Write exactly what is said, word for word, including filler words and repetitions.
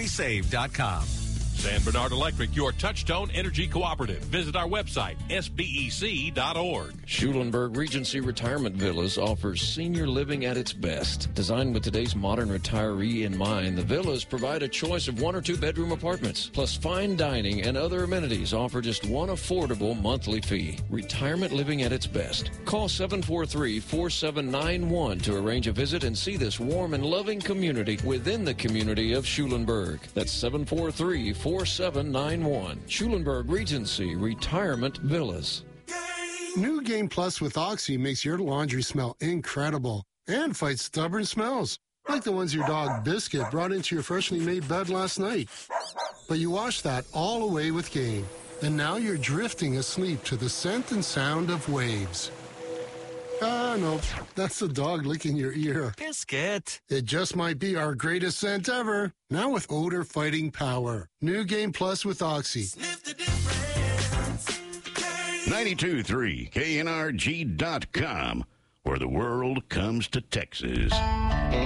we save dot com. San Bernard Electric, your Touchstone Energy Cooperative. Visit our website, S B E C dot org. Schulenburg Regency Retirement Villas offers senior living at its best. Designed with today's modern retiree in mind, the villas provide a choice of one or two bedroom apartments, plus fine dining and other amenities offer just one affordable monthly fee. Retirement living at its best. Call seven four three, four seven nine one to arrange a visit and see this warm and loving community within the community of Schulenburg. That's seven four three, four seven nine one. Schulenburg Regency Retirement Villas. New Game Plus with Oxy makes your laundry smell incredible and fights stubborn smells, like the ones your dog Biscuit brought into your freshly made bed last night. But you wash that all away with Game, and now you're drifting asleep to the scent and sound of waves. Ah, no, that's the dog licking your ear. Biscuit. It just might be our greatest scent ever. Now with odor-fighting power. New Game Plus with Oxy. ninety-two point three K N R G dot com, where the world comes to Texas.